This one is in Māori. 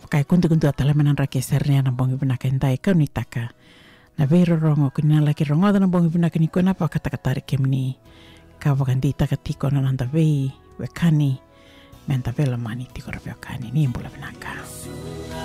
Pakai kuntu-kuntu atalaman rake sernya na bongi binaka indai kau ni taka. Na vero rongo kuni laki rongo na bongi binaka ni kona pa kata-kata kemni. Kau wakandi taka tiko na nanda vei, wekani, menta vela mani tiko rabio kani ni mbula binaka.